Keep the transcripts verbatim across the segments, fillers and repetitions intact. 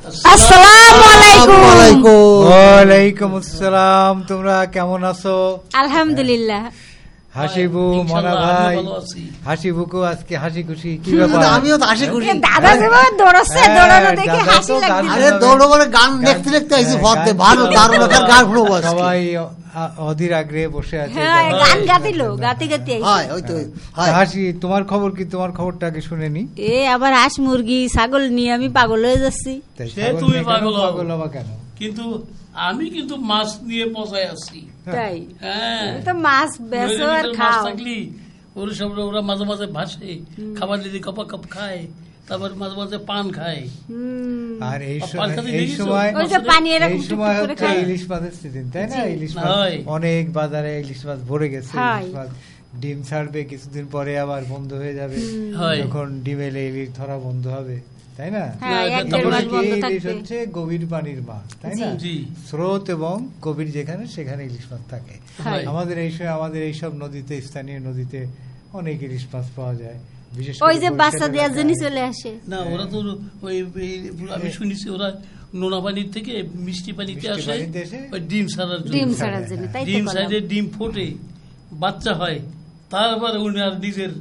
আসসালামু আলাইকুম। ওয়ালাইকুম আসসালাম। তোমরা কেমন আছো? আলহামদুলিল্লাহ। হাসিবু মনা ভাই, হাসিবুকু আজকে হাসি খুশি। কি ব্যাপার? আমিও তো হাসি খুশি। দাদা যেভাবে দৌড়াচ্ছে, দৌড়ানো দেখে হাসি লাগছে। আরে দৌড়ো করে গান দেখতে দেখতে আইছি ভর্তে, ভালো দারুণ একটা গান শুনবো। সবাই অধীর আগ্রহে বসে আছে। হ্যাঁ, গান গাতিলো, গাতি গাতি আইছে। হয় ওই তো। হাসি, তোমার খবর কি? তোমার খবরটা আগে শুনে নি। এ আবার হাঁস মুরগি ছাগল নিয়ে আমি পাগল হয়ে যাচ্ছি। সে তুমি পাগল পাগল হবা কেন? কিন্তু আমি কিন্তু মাছ নিয়ে পচায় আছি। তাই? হ্যাঁ, তো মাছ বেচো আর খাও। থাকলি ওরা সব ওরা মাঝে মাঝে ভাসে, খাবার দিদি কপা কাপ খায়, তারপর মাঝে মাঝে পান খায়। আর এই সময় এই সময় এই সময় হচ্ছে ইলিশ মাছের সিজন, তাই না? ইলিশ মাছ অনেক বাজারে ইলিশ মাছ ভরে গেছে। ইলিশ মাছ ডিম ছাড়বে কিছুদিন পরে, আবার বন্ধ হয়ে যাবে। যখন ডিমে ইলিশ ধরা বন্ধ হবে, তাই না? ইলিশ হচ্ছে গভীর পানির মাছ, তাই না? স্রোত এবং গভীর যেখানে সেখানে ইলিশ মাছ থাকে। আমাদের এই সময় আমাদের এইসব নদীতে, স্থানীয় নদীতে অনেক ইলিশ মাছ পাওয়া যায়। ওই যে বাচ্চা দেওয়ার জন্য চলে আসে না, ওরা তো ওই আমি শুনেছি ওরা নোনা পানির থেকে মিষ্টি পানিতে আসে ওই ডিম ছাড়ার জন্য। ডিম ছাড়ার জন্য ডিম ছাড়ে ডিম ফোটে, বাচ্চা হয়, তারপরে উনি আর নিজের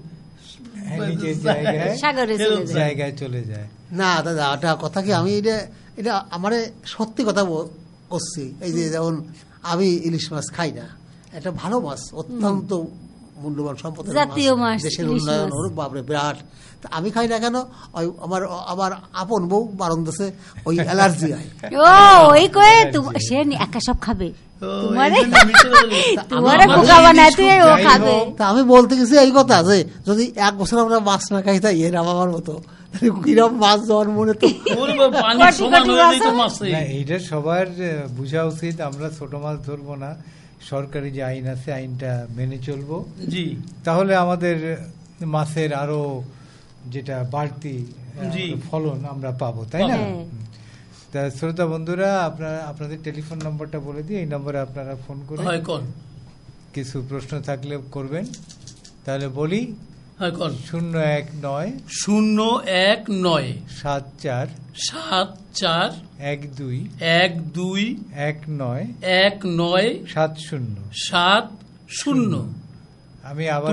জায়গায় চলে যায়। না দাদা, ওটা কথা কি, আমি এটা এটা আমার সত্যি কথা করছি। এই যে যেমন আমি ইলিশ মাছ খাই না, এটা ভালো মাছ, অত্যন্ত মূল্যবান সম্পদ, জাতীয় মাছ, দেশের উন্নয়ন ওর বাপরে বিরাট। আমি খাই না কেন? ওই আমার আমার আপন বউ বারণ দিছে, ওই অ্যালার্জি হয়। ও ওই কয়ে সে একা সব খাবে, আমি বলতে গেছি এই কথা যে যদি এক বছর আমরা মাছ না খাই, তাই এর আমার মতো কিরম মাছ যাওয়ার মনে তো এইটা সবার বোঝা উচিত। আমরা ছোট মাছ ধরবো না, সরকারি যে আইন আছে আইনটা মেনে চলবো। জি, তাহলে আমাদের মাছের আরো যেটা বাড়তি ফলন আমরা পাবো, তাই না? তা শ্রোতা বন্ধুরা, আপনারা আপনাদের টেলিফোন নম্বরটা বলে দিই, এই নম্বরে আপনারা ফোন করে কিছু প্রশ্ন থাকলে করবেন। তাহলে বলি, শূন্য এক নয় শূন্য এক নয় সাত চার সাত চার এক দুই এক দুই এক নয় এক নয় সাত শূন্য সাত শূন্য। আমি আবার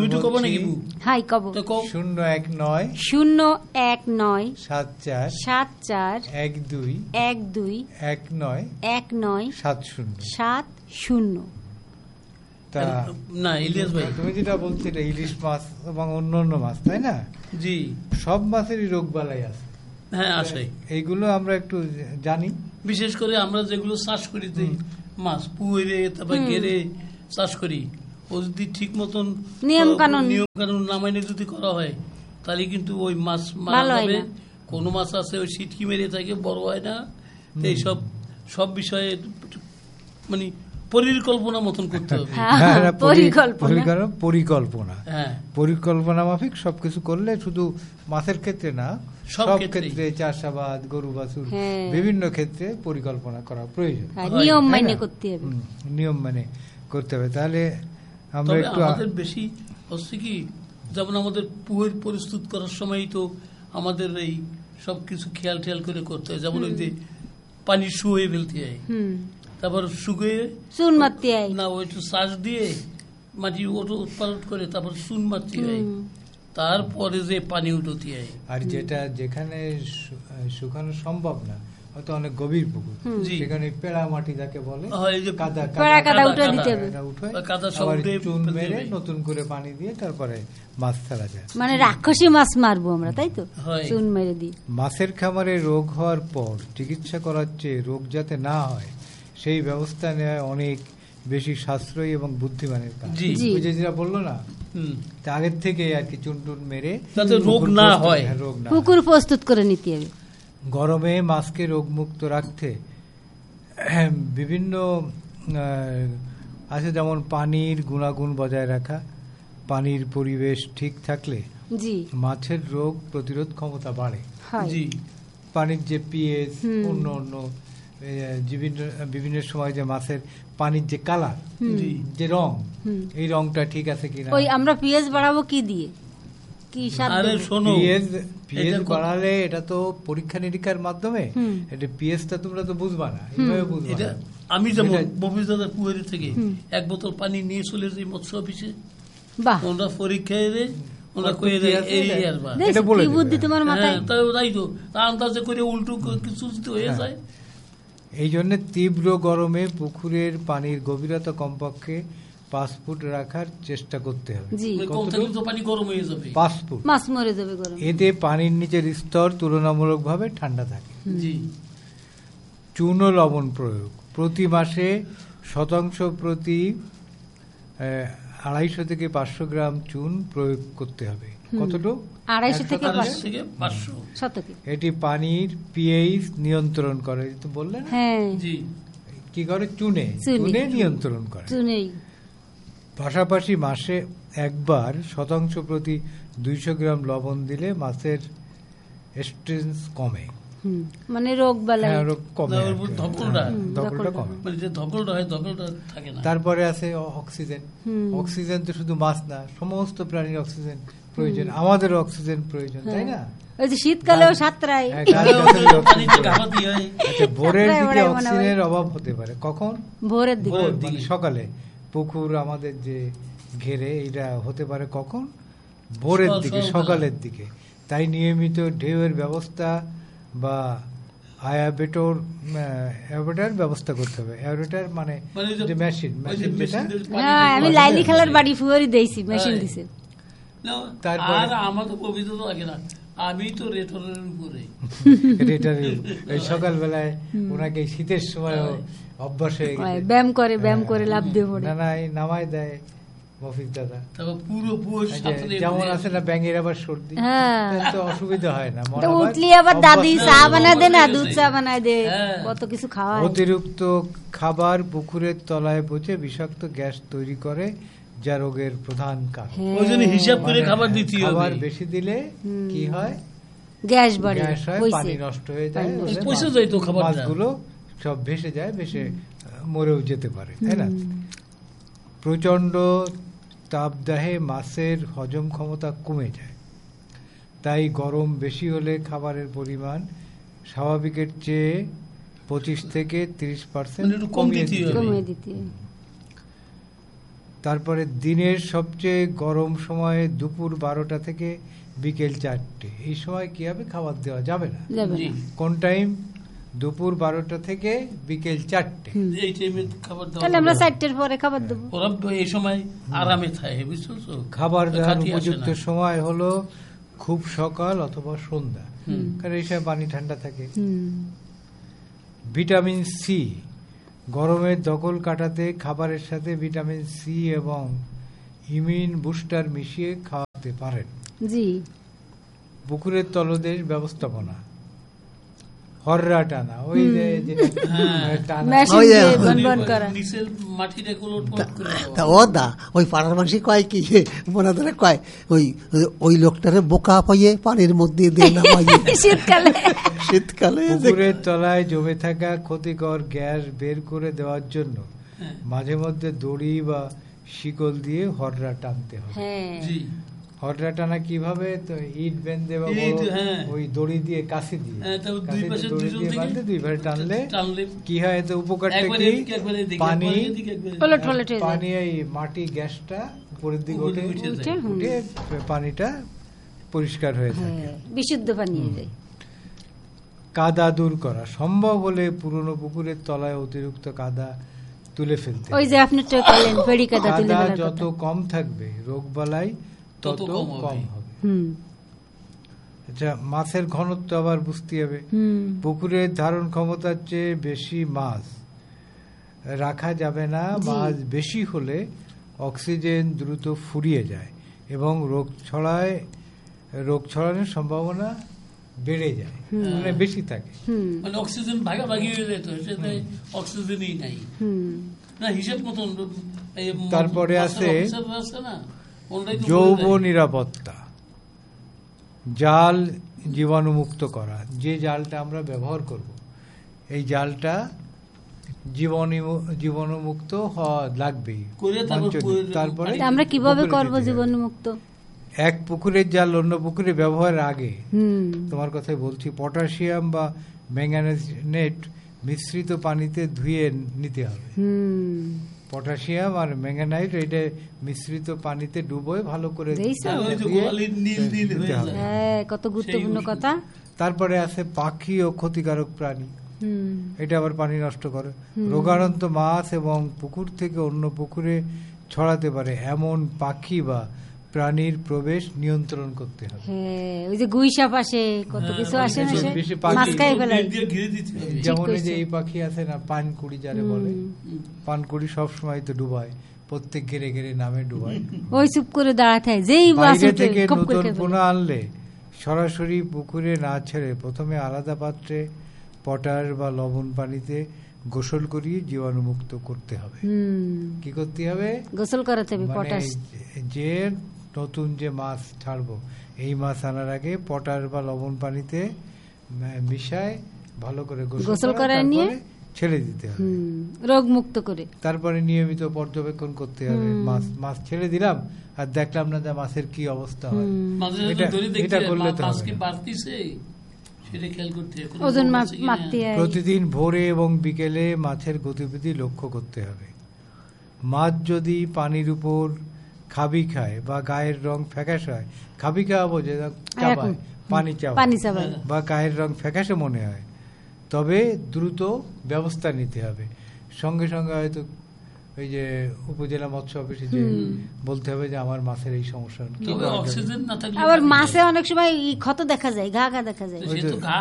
শূন্য এক নয় শূন্য এক নয় সাত চার সাত চার এক দুই এক দুই এক নয় এক নয় সাত শূন্য সাত শূন্য। তা না ইলিশ ভাই, তুমি যেটা বলছিলে ইলিশ মাছ এবং অন্য অন্য মাছ, তাই না? জি, সব মাছেরই রোগ বালাই আছে। হ্যাঁ, আসে। এইগুলো আমরা একটু জানি। বিশেষ করে আমরা যেগুলো চাষ করি, মাছ পুকুরে তারপর ঘেরে চাষ করি, ও যদি ঠিক মতন নিয়ম কানুন নিয়ম কানুন না মেনে যদি করা হয়, তাহলে কিন্তু ওই মাছ মারা যাবে। কোন মাছ আছে ওই সিটকি মেরে থাকে, বড় হয় না। এইসব সব বিষয়ে মানে পরিকল্পনা মতন করতে হবে। পরিকল্পনা পরিকল্পনা মাফিক সবকিছু করলে শুধু মাছের ক্ষেত্রে না, সব ক্ষেত্রে, চাষাবাদ, গরু বাছুর, বিভিন্ন ক্ষেত্রে পরিকল্পনা করা প্রয়োজন। নিয়ম মেনে করতে হবে, নিয়ম মেনে করতে হবে। তাহলে আমরা একটু আমাদের বেশি হচ্ছে কি, যেমন আমাদের পুকুর প্রস্তুত করার সময় তো আমাদের এই সবকিছু খেয়াল ঠেয়াল করে করতে হয়। যেমন ওই যে পানি শুয়ে ফেলতে হয়, তারপর শুকিয়ে চুন মারতে হয় না, ওই একটু চাষ দিয়ে মাটি উৎপাদন করে তারপর চুন মারতে হয়, তারপরে যে পানি উঠতে হয়। আর যেটা যেখানে শুকানো সম্ভব না, হয়তো অনেক গভীর পুকুর, সেখানে পেড়া মাটি যাকে বলে, চুন মেরে নতুন করে পানি দিয়ে তারপরে মাছ ছাড়া যায়। মানে রাক্ষসী মাছ মারবো আমরা, তাই তো? চুন মেরে দিই। মাছের খামারে রোগ হওয়ার পর চিকিৎসা করার চেয়ে রোগ যাতে না হয় সেই ব্যবস্থা নেওয়া অনেক বেশি সাশ্রয়ী এবং বুদ্ধিমানের কাজ। যেটা বললো না, আগের থেকে আর কি চুন টুন মেরে রোগ না হয়, পুকুর প্রস্তুত করে নিতে হবে। গরমে মাছকে রোগমুক্ত রাখতে বিভিন্ন আছে, যেমন পানির গুণাগুণ বজায় রাখা। পানির পরিবেশ ঠিক থাকলে মাছের রোগ প্রতিরোধ ক্ষমতা বাড়ে। পানির যে পিএইচ, অন্য অন্য বিভিন্ন বিভিন্ন সময় যে মাছের পানির যে কালার, যে রং, এই রংটা ঠিক আছে কিনা। ওই আমরা পিএইচ বাড়াবো কি দিয়ে? পিএইচ বাড়ালে এটা তো পরীক্ষা নিরীক্ষার মাধ্যমে, এটা পিএইচটা তোমরা তো বুঝবা না, এইভাবে বুঝবা না। আমি যেমন মফিজদাদার পুকুরি থেকে এক বোতল পানি নিয়ে চলে যাই মৎস্য অফিসে, ওরা পরীক্ষায় ওরা কয়ে দেয় এই আসবা, এটা বলে কি বুদ্ধি তোমার মাথায়, তাই তাই তো আন্দাজে করে উল্টো কিছু হয়ে যায়। এই জন্য তীব্র গরমে পুকুরের পানির গভীরতা কমপক্ষে পাঁচ ফুট রাখার চেষ্টা করতে হবে। পাঁচ ফুট, মাছ মরে যাবে গরমে। এতে পানির নিচের স্তর তুলনামূলকভাবে ঠান্ডা থাকে। চুন ও লবণ প্রয়োগ প্রতি মাসে শতাংশ প্রতি আড়াইশো থেকে পাঁচশো গ্রাম চুন প্রয়োগ করতে হবে। কতটুকু? আড়াইশো থেকে পাঁচশো। এটি পানির পিএইচ নিয়ন্ত্রণ করে, তো বললেন কি করে? চুনে চুনে নিয়ন্ত্রণ করে। পাশাপাশি মাসে একবার শতাংশ প্রতি দুইশো গ্রাম লবণ দিলে মাছের স্ট্রেস কমে, মানে রোগ বালাই কমে, ধকলটা কমে। তারপরে আছে অক্সিজেন। অক্সিজেন তো শুধু মাছ না, সমস্ত প্রাণীর অক্সিজেন প্রয়োজন, আমাদের অক্সিজেন প্রয়োজন, তাই না? শীতকালেও সাঁতরায়। ভোরের দিকে অক্সিজেনের অভাব হতে পারে। কখন? ভোরের দিকে, মানে সকালে। পুকুর আমাদের যে ঘেরে, এটা হতে পারে কখন? ভোরের দিকে, সকালের দিকে। তাই নিয়মিত ঢেউয়ের ব্যবস্থা বা আয়াবেটর অ্যাবেটার ব্যবস্থা করতে হবে। অ্যাবেটার মানে যে মেশিন, মেশিন যেটা আমি লাইলি খেলার বাড়ি ফুয়ারি দেইছি, মেশিন দিছে। তারপর আমার তো কবিতা তো লাগে না, আমি তো রেটরের উপরে এই সকালবেলায় ওনাকে শীতের সময় অভ্যাস হয়ে গেছে, ব্যায়াম করে ব্যায়াম করে লাভ দিয়ে পড়ে না না নামাই দেয় মফিজ দাদা। পুরো যেমন আছে না ব্যাঙের আবার সর্দি, তো অসুবিধা হয় না। উঠলি আবার দাদি চা বানায় দে না, দুধ চা বানায় দে, কত কিছু খাওয়া। অতিরিক্ত খাবার পুকুরের তলায় পচে বিষাক্ত গ্যাস তৈরি করে, যা রোগের প্রধান কারণ। ওই জন্য হিসাব করে খাবার দিতে হবে। খাবার বেশি দিলে কি হয়? গ্যাস বাড়ে, গ্যাস হয়, পানি নষ্ট হয়ে যায়, পয়সা যায় তো, খাবার মাছগুলো সব ভেসে যায়, ভেসে মরেও যেতে পারে, তাই না? প্রচন্ড তাপদাহে মাছের হজম ক্ষমতা কমে যায়, তাই গরম বেশি হলে খাবারের পরিমাণ স্বাভাবিকের চেয়ে পঁচিশ থেকে তিরিশ পার্সেন্ট কমিয়ে দিতে। তারপরে দিনের সবচেয়ে গরম সময়ে দুপুর বারোটা থেকে বিকেল চারটে, এই সময় কি হবে? খাবার দেওয়া যাবে না। কোন টাইম? দুপুর বারোটা থেকে বিকেল চারটে, এই টাইমে খাবার দেওয়া। আমরা চারটের পরে খাবার দেবো, ওরা এই সময় আরামে থাকে, বুঝছো? খাবার দেওয়ার উপযুক্ত সময় হলো খুব সকাল অথবা সন্ধ্যা, কারণ এই সময় পানি ঠান্ডা থাকে। ভিটামিন সি গরমের দখল কাটাতে খাবারের সাথে ভিটামিন সি এবং ইমিউন বুস্টার মিশিয়ে খাওয়াতে পারেন। জি। পুকুরের তলদেশ ব্যবস্থাপনা, হররা টানা, ওই যে ওই পাড়ার মানুষ কয় কি মনে ধরে কয় ওই ওই লোকটারে বোকা পাইয়ে পানির মধ্যে দিয়ে নামাইয়ে শীতকালে শীতকালে পুকুরের তলায় জমে থাকা ক্ষতিকর গ্যাস বের করে দেওয়ার জন্য মাঝে মধ্যে দড়ি বা শিকল দিয়ে হররা টানতে হবে। হররা টানা কিভাবে? তো ইট বেঁধে বা ওই দড়ি দিয়ে কাশি দিয়ে দুই ভাবে টানলে কি হয়? এতে উপকারটা কি? পানি পানি এই মাটি গ্যাসটা উপরের দিকে উঠে উঠে পানিটা পরিষ্কার হয়ে থাকে, বিশুদ্ধ পানি হয়ে যায়। কাদা দূর করা সম্ভব হলে পুরনো পুকুরের তলায় অতিরিক্ত কাদা তুলে ফেলতে। ওই যে আপনি কাদা যত কম থাকবে রোগবালাই তত কম হবে। আচ্ছা, মাছের ঘনত্ব আবার বুঝতে হবে। পুকুরের ধারণ ক্ষমতার চেয়ে বেশি মাছ রাখা যাবে না। মাছ বেশি হলে অক্সিজেন দ্রুত ফুরিয়ে যায় এবং রোগ ছড়ায় রোগ ছড়ানোর সম্ভাবনা বেড়ে যায়, মানে বেশি থাকে, মানে অক্সিজেন ভাগাভাগি হয়ে যেত, সেটা অক্সিজেনই নাই না হিসাব মতন। তারপরে আছে জৈব নিরাপত্তা, জাল জীবাণুমুক্ত করা। যে জালটা আমরা ব্যবহার করব, এই জালটা জীবাণু জীবাণুমুক্ত হওয়া লাগবেই। তারপরে আমরা কিভাবে করব জীবাণুমুক্ত? এক পুকুরের জাল অন্য পুকুরে ব্যবহারের আগে তোমার কথাই বলছি পটাশিয়াম বা ম্যাঙ্গানেট মিশ্রিত পানিতে ধুয়ে নিতে হবে। পটাশিয়াম আর ম্যাঙ্গানাইট এটা মিশ্রিত পানিতে ডুবোয় ভালো করে কত গুরুত্বপূর্ণ কথা। তারপরে আছে পাখি ও ক্ষতিকারক প্রাণী, এটা আবার পানি নষ্ট করে। রোগাক্রান্ত মাছ এবং পুকুর থেকে অন্য পুকুরে ছড়াতে পারে এমন পাখি বা প্রাণীর প্রবেশ নিয়ন্ত্রণ করতে হবে। ওই যে গুইসাপ আসে, কত কিছু আসে না, মাছ খাই ফেলে। যেমন এই যে এই পাখি আছে না পানকুড়ি যারে বলে, পানকুড়ি সবসময় তো ডুবায়, প্রত্যেক ঘেরে ঘেরে নামে ডুবায়, ওই চুপ করে দাঁড়াতে হয়। যেই বাইরে থেকে নতুন পোনা আনলে সরাসরি পুকুরে না ছেড়ে প্রথমে আলাদা পাত্রে পটাশ বা লবণ পানিতে গোসল করিয়ে জীবাণুমুক্ত করতে হবে। কি করতে হবে? গোসল করাতে হবে। পটাশ যে নতুন যে মাছ ছাড়বো এই মাছ আনার আগে পটাশ বা লবণ পানিতে মিশায় ভালো করে গোসল করে নিয়ে ছেড়ে দিতে হবে, রোগ মুক্ত করে। তারপরে নিয়মিত পর্যবেক্ষণ করতে হবে। মাছ মাছ ছেড়ে দিলাম আর দেখলাম না যে মাছের কি অবস্থা হয়, এটা করলে তো হবে। প্রতিদিন ভোরে এবং বিকেলে মাছের গতিবিধি লক্ষ্য করতে হবে। মাছ যদি পানির উপর খাবি খায় বা গায়ের রং ফ্যাকাশে হয়, খাবি খাওয়া বোঝে পানি চাওয়া বা গায়ের রং ফ্যাকাশে মনে হয়, তবে দ্রুত ব্যবস্থা নিতে হবে। সঙ্গে সঙ্গে হয়তো ওই যে উপজেলা মৎস্য অফিসে যে বলতে হবে যে আমার মাছের এই সমস্যা। আবার মাছে অনেক সময় ক্ষত দেখা যায়, ঘা ঘা দেখা যায়।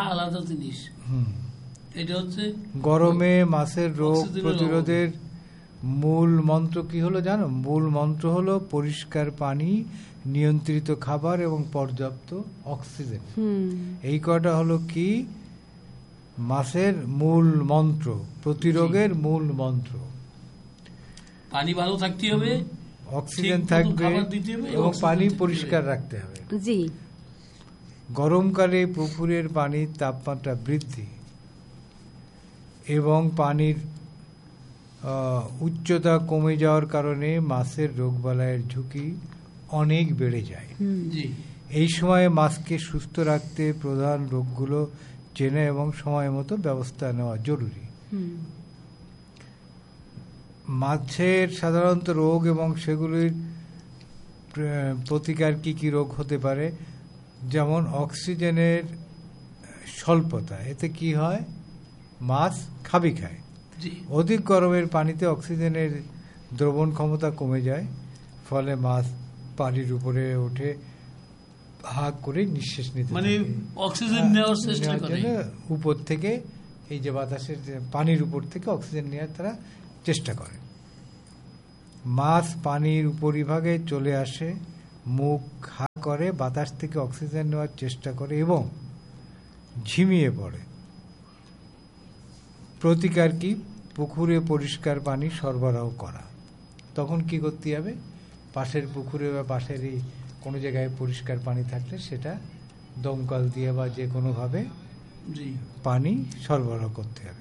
গরমে মাছের রোগ প্রতিরোধের মূল মন্ত্র কি হলো জানো? মূল মন্ত্র হলো পরিষ্কার পানি, নিয়ন্ত্রিত খাবার এবং পর্যাপ্ত অক্সিজেন। এই কটা হলো কি মাছের মূল মন্ত্র, প্রতিরোগের মূল মন্ত্র। পানি ভালো থাকতে হবে, অক্সিজেন থাকবে এবং পানি পরিষ্কার রাখতে হবে। জি। গরমকালে পুকুরের পানির তাপমাত্রা বৃদ্ধি এবং পানির উচ্চতা কমে যাওয়ার কারণে মাছের রোগবালাইয়ের ঝুঁকি অনেক বেড়ে যায়। এই সময়ে মাছকে সুস্থ রাখতে প্রধান রোগগুলো চেনা এবং সময় মতো ব্যবস্থা নেওয়া জরুরি। মাছের সাধারণত রোগ এবং সেগুলির প্রতিকার কি কি রোগ হতে পারে, যেমন অক্সিজেনের স্বল্পতা, এতে কি হয় মাছ খাবি খায়। অধিক গরমের পানিতে অক্সিজেনের দ্রবণ ক্ষমতা কমে যায়, ফলে মাছ পানির উপরে উঠে হাঁ করে নিঃশ্বাস নিতে মানে অক্সিজেন নেওয়ার চেষ্টা করে উপর থেকে, এই যে বাতাসের পানির উপর থেকে অক্সিজেন নেওয়ার তারা চেষ্টা করে। মাছ পানির উপরিভাগে চলে আসে, মুখ হা করে বাতাস থেকে অক্সিজেন নেওয়ার চেষ্টা করে এবং ঝিমিয়ে পড়ে। প্রতিকার কি? পুকুরে পরিষ্কার পানি সরবরাহ করা। তখন কি করতে হবে? পাশের পুকুরে বা পাশের কোনো জায়গায় পরিষ্কার পানি থাকলে সেটা দমকল দিয়ে বা যে কোনোভাবে পানি সরবরাহ করতে হবে।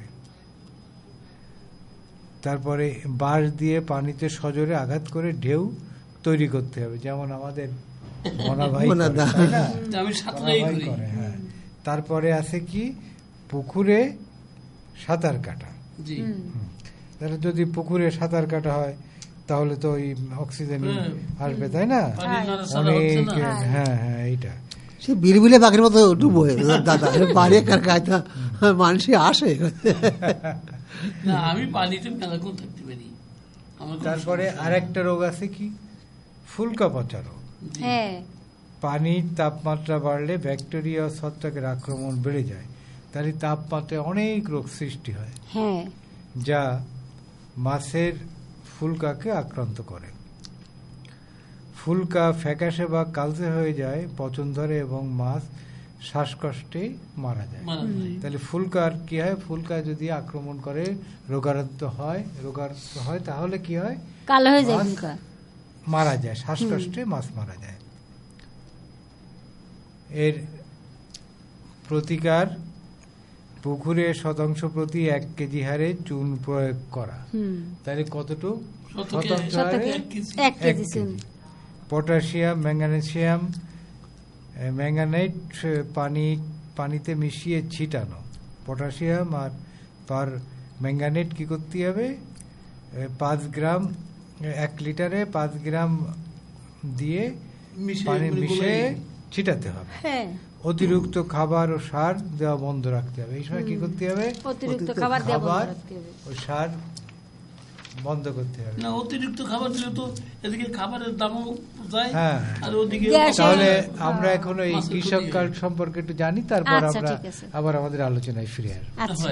তারপরে বাঁশ দিয়ে পানিতে সজোরে আঘাত করে ঢেউ তৈরি করতে হবে, যেমন আমাদের মনাভাই করে। হ্যাঁ, তারপরে আছে কি পুকুরে সাঁতার কাটা। তাহলে যদি পুকুরে সাঁতার কাটা হয় তাহলে তো ওই অক্সিজেন আসবে, তাই না? অনেক। হ্যাঁ হ্যাঁ, এইটা সে বিলবিলে বাঘের মতো ডুবো দাদা, বাড়ি কাটা মানুষ আসে। আমি পানিতে মেলাক্ষণ থাকতে পারি। তারপরে আরেকটা রোগ আছে কি ফুলকা পচা রোগ। পানির তাপমাত্রা বাড়লে ব্যাকটেরিয়া ও ছত্রাকের আক্রমণ বেড়ে যায়, তাহলে তাপমাত্রায় অনেক রোগ সৃষ্টি হয় যা মাছের ফুলকাকে আক্রান্ত করে। ফুলকা ফ্যাকাশে বা কালচে হয়ে যায়, পচন ধরে এবং মাছ শ্বাসকষ্টে মারা যায়। তাহলে ফুলকার কি হয়? ফুলকা যদি আক্রমণ করে রোগাক্রান্ত হয় রোগাক্রান্ত হয় তাহলে কি হয়? কালো হয়ে যায়, মারা যায়, শ্বাসকষ্টে মাছ মারা যায়। এর প্রতিকার পুকুরে শতাংশ প্রতি এক কেজি হারে চুন প্রয়োগ করা। তাহলে কতটুকু? শতাংশ হারে এক কেজি। পটাশিয়াম, ম্যাঙ্গানেসিয়াম, ম্যাঙ্গানেট পানি পানিতে মিশিয়ে ছিটানো। পটাশিয়াম আর পার ম্যাঙ্গানেট কি করতে হবে, পাঁচ গ্রাম এক লিটারে পাঁচ গ্রাম দিয়ে পানি মিশিয়ে ছিটাতে হবে। অতিরিক্ত খাবার ও সার দেওয়া বন্ধ রাখতে হবে। এই সময় কি করতে হবে, অতিরিক্ত খাবার ও সার বন্ধ করতে হবে। না, অতিরিক্ত খাবার দিলে তো এদিকে খাবারের দামও যায়, হ্যাঁ। আর ওদিকে তাহলে আমরা এখন এই কৃষক কার্ড সম্পর্কে একটু জানি, তারপর আমরা আবার আমাদের আলোচনায় ফিরে আসবো।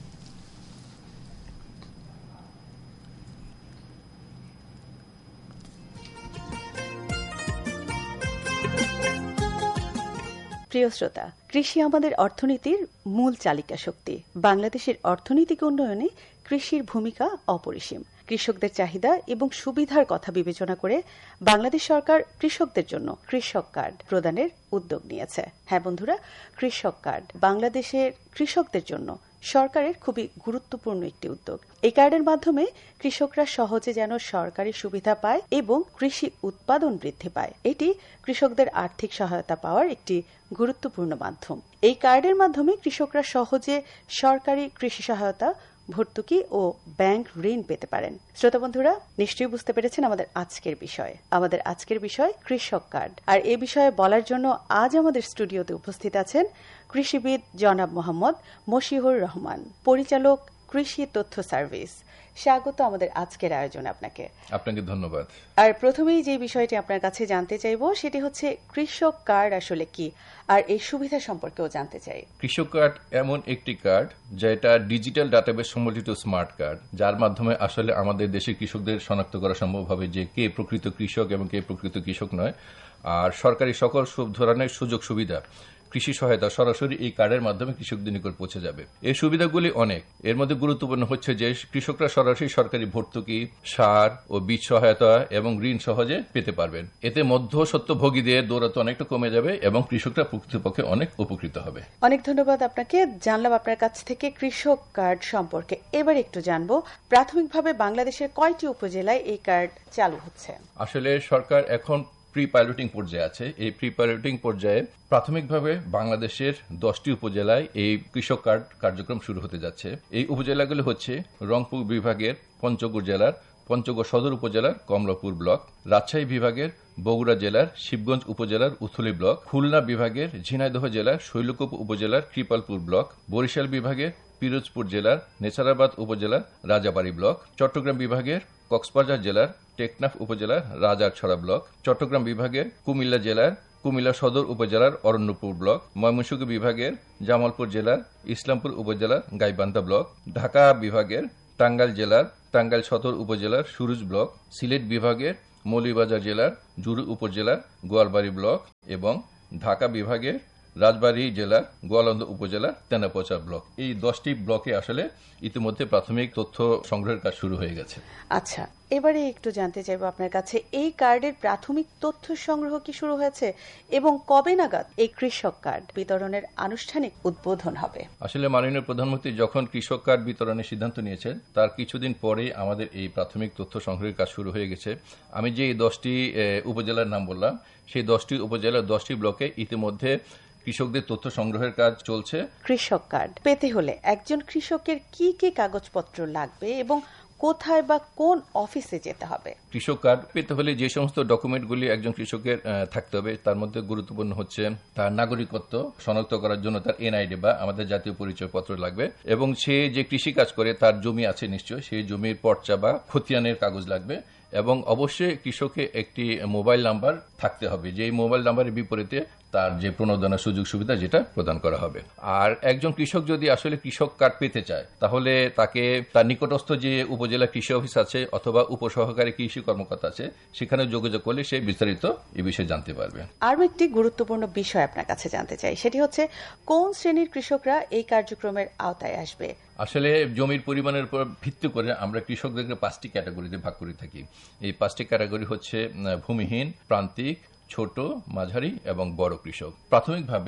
প্রিয় শ্রোতা, কৃষি আমাদের অর্থনীতির মূল চালিকা শক্তি। বাংলাদেশের অর্থনৈতিক উন্নয়নে কৃষির ভূমিকা অপরিসীম। কৃষকদের চাহিদা এবং সুবিধার কথা বিবেচনা করে বাংলাদেশ সরকার কৃষকদের জন্য কৃষক কার্ড প্রদানের উদ্যোগ নিয়েছে। হ্যাঁ বন্ধুরা, কৃষক কার্ড বাংলাদেশের কৃষকদের জন্য সরকারের খুবই গুরুত্বপূর্ণ একটি উদ্যোগ। এই কার্ডের মাধ্যমে কৃষকরা সহজে যেন সরকারি সুবিধা পায় এবং কৃষি উৎপাদন বৃদ্ধি পায়। এটি কৃষকদের আর্থিক সহায়তা পাওয়ার একটি গুরুত্বপূর্ণ মাধ্যম। এই কার্ডের মাধ্যমে কৃষকরা সহজে সরকারি কৃষি সহায়তা, ভর্তুকি ও ব্যাংক ঋণ পেতে পারেন। শ্রোতা বন্ধুরা, নিশ্চয়ই বুঝতে পেরেছেন আমাদের আজকের বিষয়। আমাদের আজকের বিষয় কৃষক কার্ড। আর এ বিষয়ে বলার জন্য আজ আমাদের স্টুডিওতে উপস্থিত আছেন কৃষিবিদ জনাব মোহাম্মদ মশিউর রহমান, পরিচালক, কৃষি তথ্য সার্ভিস। স্বাগত আমাদের আজকের আয়োজনে আপনাকে। আপনাকে ধন্যবাদ। আর প্রথমেই যে বিষয়টি আপনার কাছে জানতে চাইব সেটি হচ্ছে কৃষক কার্ড আসলে কি, আর এই সুবিধা সম্পর্কেও জানতে চাই। কৃষক কার্ড এমন একটি কার্ড যেটা ডিজিটাল ডাটাবেস সম্বলিত স্মার্ট কার্ড, যার মাধ্যমে আসলে আমাদের দেশের কৃষকদের শনাক্ত করা সম্ভব হবে যে কে প্রকৃত কৃষক এবং কে প্রকৃত কৃষক নয়। আর সরকারি সকল সব ধরনের সুযোগ সুবিধা, কৃষি সহায়তা সরাসরি এই কার্ডের মাধ্যমে কৃষকদের নিকট পৌঁছে যাবে। এই সুবিধাগুলি অনেক। এর মধ্যে গুরুত্বপূর্ণ হচ্ছে যে কৃষকরা সরাসরি সরকারি ভর্তুকি, সার ও বীজ সহায়তা এবং ঋণ সহজে পেতে পারবেন। এতে মধ্যস্বত্বভোগীদের দৌরাত্ম্য অনেকটা কমে যাবে এবং কৃষকরা প্রকৃতপক্ষে অনেক উপকৃত হবে। অনেক ধন্যবাদ আপনাকে। জানলাম আপনার কাছ থেকে কৃষক কার্ড সম্পর্কে। এবার একটু জানবো, প্রাথমিকভাবে বাংলাদেশের কয়টি উপজেলায় এই কার্ড চালু হচ্ছে? আসলে সরকার এখন প্রি পাইলটিং পর্যায়ে আছে। এই প্রি পাইলটিং পর্যায়ে প্রাথমিকভাবে বাংলাদেশের দশটি উপজেলায় এই কৃষক কার্ড কার্যক্রম শুরু হতে যাচ্ছে। এই উপজেলাগুলো হচ্ছে রংপুর বিভাগের পঞ্চগড় জেলার পঞ্চগড় সদর উপজেলার কমলাপুর ব্লক, রাজশাহী বিভাগের বগুড়া জেলার শিবগঞ্জ উপজেলার উথলি ব্লক, খুলনা বিভাগের ঝিনাইদহ জেলার শৈলকুপ উপজেলার কৃপালপুর ব্লক, বরিশাল বিভাগের পিরোজপুর জেলার নেছারাবাদ উপজেলার রাজাবাড়ী ব্লক, চট্টগ্রাম বিভাগের কক্সবাজার জেলার টেকনাফ উপজেলার রাজারছড়া ব্লক, চট্টগ্রাম বিভাগের কুমিল্লা জেলার কুমিল্লা সদর উপজেলার অরণ্যপুর ব্লক, ময়মনসিংহ বিভাগের জামালপুর জেলার ইসলামপুর উপজেলার গাইবান্ধা ব্লক, ঢাকা বিভাগের টাঙ্গাইল জেলার টাঙ্গাইল সদর উপজেলার সুরুজ ব্লক, সিলেট বিভাগের মৌলভীবাজার জেলার জুরু উপজেলার গোয়ালবাড়ি ব্লক এবং ঢাকা বিভাগের রাজবাড়ী জেলার গোয়ালন্দ উপজেলার তেনাপোচা ব্লক। এই দশটি ব্লকে আসলে ইতিমধ্যে প্রাথমিক তথ্য সংগ্রহের কাজ শুরু হয়ে গেছে। আচ্ছা, এবারে একটু জানতে চাইবো আপনার কাছে, এই কার্ডের প্রাথমিক তথ্য সংগ্রহ কি শুরু হয়েছে এবং কবে নাগাদ এই কৃষক কার্ড বিতরণের আনুষ্ঠানিক উদ্বোধন হবে? আসলে মাননীয় প্রধানমন্ত্রী যখন কৃষক কার্ড বিতরণের সিদ্ধান্ত নিয়েছেন তার কিছুদিন পরেই আমাদের এই প্রাথমিক তথ্য সংগ্রহের কাজ শুরু হয়ে গেছে। আমি যে এই দশটি উপজেলার নাম বললাম, সেই দশটি উপজেলার দশটি ব্লকে ইতিমধ্যে কৃষকদের তথ্য সংগ্রহের কাজ চলছে। কৃষক কার্ড পেতে হলে একজন কৃষকের কি কি কাগজপত্র লাগবে এবং কোথায় বা কোন অফিসে যেতে হবে? কৃষক কার্ড পেতে হলে যে সমস্ত ডকুমেন্টগুলি একজন কৃষকের থাকতে হবে তার মধ্যে গুরুত্বপূর্ণ হচ্ছে তার নাগরিকত্ব শনাক্ত করার জন্য তার এনআইডি বা আমাদের জাতীয় পরিচয়পত্র লাগবে, এবং সে যে কৃষি কাজ করে তার জমি আছে নিশ্চয়, সেই জমির পর্চা বা খতিয়ানের কাগজ লাগবে, এবং অবশ্যই কৃষকের একটি মোবাইল নাম্বার থাকতে হবে, যে মোবাইল নাম্বারের বিপরীতে তার যে প্রণোদনা সুযোগ সুবিধা যেটা প্রদান করা হবে। আর একজন কৃষক যদি আসলে কৃষক কার্ড পেতে চায় তাহলে তাকে তার নিকটস্থ যে উপজেলা কৃষি অফিস আছে অথবা উপসহকারী কৃষি কর্মকর্তা আছে সেখানে যোগাযোগ করলে সে বিস্তারিত এই বিষয়ে জানতে পারবে। আরও একটি গুরুত্বপূর্ণ বিষয় আপনার কাছে জানতে চাই, সেটি হচ্ছে কোন শ্রেণীর কৃষকরা এই কার্যক্রমের আওতায় আসবে? আসলে জমির পরিমাণের উপর ভিত্তি করে আমরা কৃষকদেরকে পাঁচটি ক্যাটাগরিতে ভাগ করে থাকি। এই পাঁচটি ক্যাটাগরি হচ্ছে ভূমিহীন, প্রান্তিক, ছোট, মাঝারি এবং বড় কৃষক। প্রাথমিকভাবে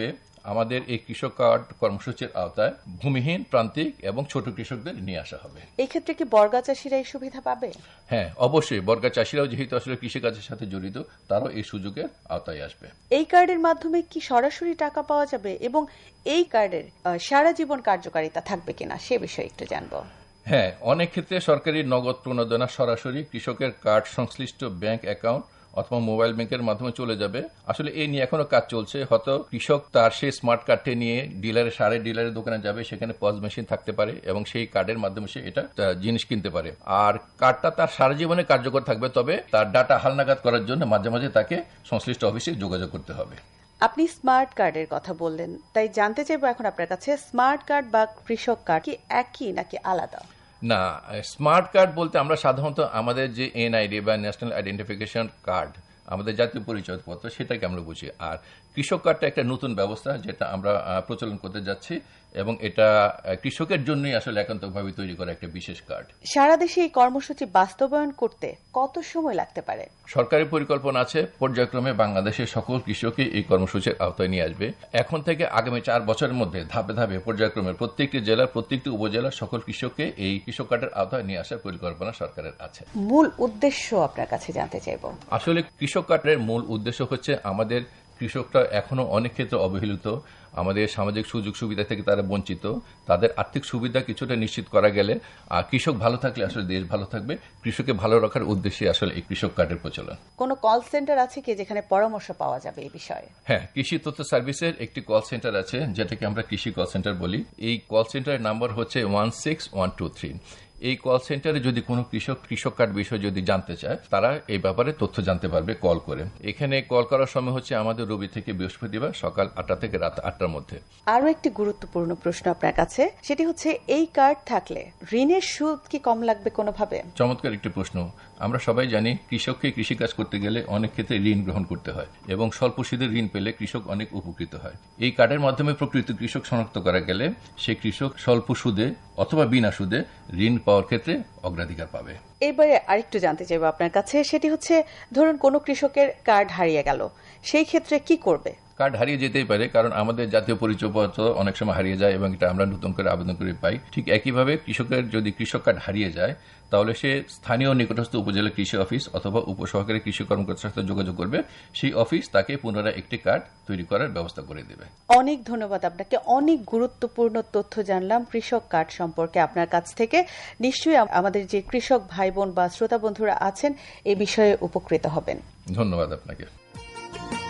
আমাদের এই কৃষক কার্ড কর্মসূচির আওতায় ভূমিহীন, প্রান্তিক এবং ছোট কৃষকদের নিয়ে আসা হবে। এই ক্ষেত্রে কি বর্গা চাষিরা এই সুবিধা পাবে? হ্যাঁ, অবশ্যই বর্গা চাষিরাও যেহেতু আসলে কৃষিকাজের সাথে জড়িত, তারাও এই সুযোগের আওতায় আসবে। এই কার্ডের মাধ্যমে কি সরাসরি টাকা পাওয়া যাবে এবং এই কার্ডের সারা জীবন কার্যকারিতা থাকবে কিনা সে বিষয়ে একটু জানবো। হ্যাঁ, অনেক ক্ষেত্রে সরকারি নগদ প্রণোদনা সরাসরি কৃষকের কার্ড সংশ্লিষ্ট ব্যাংক অ্যাকাউন্ট অথবা মোবাইল ব্যাংকের মাধ্যমে চলে যাবে। আসলে এই নিয়ে এখনো কাজ চলছে। হয়তো কৃষক তার সেই স্মার্ট কার্ডটি নিয়ে ডিলারের সারে ডিলারের দোকানে যাবে, সেখানে পজ মেশিন থাকতে পারে এবং সেই কার্ডের মাধ্যমে সে এটা জিনিস কিনতে পারে। আর কার্ডটা তার সারা জীবনে কার্যকর থাকবে, তবে তার ডাটা হালনাগাদ করার জন্য মাঝে মাঝে তাকে সংশ্লিষ্ট অফিসে যোগাযোগ করতে হবে। আপনি স্মার্ট কার্ডের কথা বললেন, তাই জানতে চাইবো এখন আপনার কাছে স্মার্ট কার্ড বা কৃষক কার্ড কি একই নাকি আলাদা? না, স্মার্ট কার্ড বলতে আমরা সাধারণত আমাদের যে এনআইডি বা ন্যাশনাল আইডেন্টিফিকেশন কার্ড, আমাদের জাতীয় পরিচয়পত্র, সেটাকে আমরা বুঝি। আর কৃষক কার্ডটা একটা নতুন ব্যবস্থা যেটা আমরা প্রচলন করতে যাচ্ছি এবং এটা কৃষকের জন্যই আসলে একান্তভাবে তৈরি করা একটা বিশেষ কার্ড। সারা দেশে এই কর্মসূচি বাস্তবায়ন করতে কত সময় লাগতে পারে? সরকারি পরিকল্পনা আছে পর্যায়ক্রমে বাংলাদেশের সকল কৃষককে এই কর্মসূচির আওতায় নিয়ে আসবে। এখন থেকে আগামী চার বছরের মধ্যে ধাপে ধাপে পর্যায়ক্রমে প্রত্যেকটি জেলার প্রত্যেকটি উপজেলার সকল কৃষককে এই কৃষক কার্ডের আওতায় নিয়ে আসার পরিকল্পনা সরকারের আছে। মূল উদ্দেশ্য আপনার কাছে জানতে চাইব। আসলে কৃষক কার্ডের মূল উদ্দেশ্য হচ্ছে আমাদের কৃষকরা এখনো অনেক ক্ষেত্রে অবহেলিত, আমাদের সামাজিক সুযোগ সুবিধা থেকে তারা বঞ্চিত। তাদের আর্থিক সুবিধা কিছুটা নিশ্চিত করা গেলে আর কৃষক ভালো থাকলে আসলে দেশ ভালো থাকবে। কৃষককে ভালো রাখার উদ্দেশ্যে আসলে এই কৃষক কার্ডের প্রচলন। কোন কল সেন্টার আছে কি যেখানে পরামর্শ পাওয়া যাবে এই বিষয়ে? হ্যাঁ, কৃষি তথ্য সার্ভিসের একটি কল সেন্টার আছে যেটাকে আমরা কৃষি কল সেন্টার বলি। এই কল সেন্টারের নাম্বার হচ্ছে one six one two three. এই কল সেন্টারে যদি কোনো কৃষক কৃষক কার্ড বিষয়ে যদি জানতে চায়, তারা এই ব্যাপারে তথ্য জানতে পারবে কল করে। এখানে কল করার সময় হচ্ছে আমাদের রবি থেকে বৃহস্পতিবার সকাল আটটা থেকে রাত আটটার মধ্যে। আরো একটি গুরুত্বপূর্ণ প্রশ্ন আপনার কাছে, সেটি হচ্ছে এই কার্ড থাকলে ঋণের সুদ কি কম লাগবে কোনোভাবে? চমৎকার একটি প্রশ্ন। আমরা সবাই জানি কৃষককে কৃষিকাজ করতে গেলে অনেক ক্ষেত্রে ঋণ গ্রহণ করতে হয় এবং স্বল্প সুদের ঋণ পেলে কৃষক অনেক উপকৃত হয়। এই কার্ডের মাধ্যমে প্রকৃত কৃষক শনাক্ত করা গেলে সে কৃষক স্বল্প সুদে অথবা বিনা সুদে ঋণ পাওয়ার ক্ষেত্রে অগ্রাধিকার পাবে। এবারে আরেকটু জানতে চাইবো আপনার কাছে, সেটি হচ্ছে ধরুন কোনো কৃষকের কার্ড হারিয়ে গেল, সেই ক্ষেত্রে কি করবে? কার্ড হারিয়ে যেতেই পারে, কারণ আমাদের জাতীয় পরিচয়পত্র অনেক সময় হারিয়ে যায় এবং এটা আমরা নতুন করে আবেদন করে পাই। ঠিক একইভাবে কৃষকের যদি কৃষক কার্ড হারিয়ে যায়, তাহলে সে স্থানীয় নিকটস্থ উপজেলা কৃষি অফিস অথবা উপসহকারী কৃষি কর্মকর্তার সাথে যোগাযোগ করবে। সেই অফিস তাকে পুনরায় একটি কার্ড তৈরি করার ব্যবস্থা করে দেবে। অনেক ধন্যবাদ আপনাকে। অনেক গুরুত্বপূর্ণ তথ্য জানলাম কৃষক কার্ড সম্পর্কে আপনার কাছ থেকে। নিশ্চয়ই আমাদের যে কৃষক ভাই বোন বা শ্রোতা বন্ধুরা আছেন এই বিষয়ে উপকৃত হবেন। ধন্যবাদ আপনাকে।